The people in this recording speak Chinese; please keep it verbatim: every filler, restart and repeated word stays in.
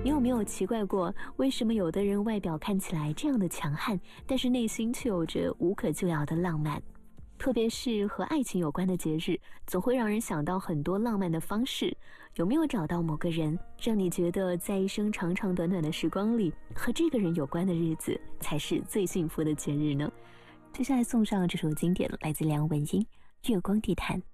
你有没有奇怪过，为什么有的人外表看起来这样的强悍，但是内心却有着无可救药的浪漫？特别是和爱情有关的节日，总会让人想到很多浪漫的方式。有没有找到某个人，让你觉得在一生长长短短的时光里，和这个人有关的日子才是最幸福的节日呢？接下来送上这首经典，来自梁文音《月光地毯》。